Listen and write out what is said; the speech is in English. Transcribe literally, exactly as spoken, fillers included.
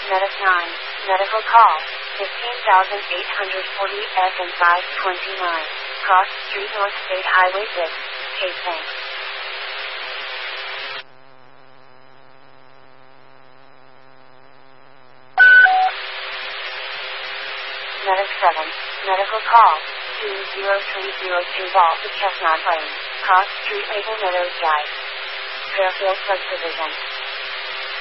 Medic nine, medical call, fifteen thousand eight hundred forty F and five twenty-nine, Cross Street North State Highway six, Cape Thanks. Medic seven, medical call, two zero three zero two Baltic Chestnut Lane, Cross Street Maple Meadows Drive, Fairfield Subdivision.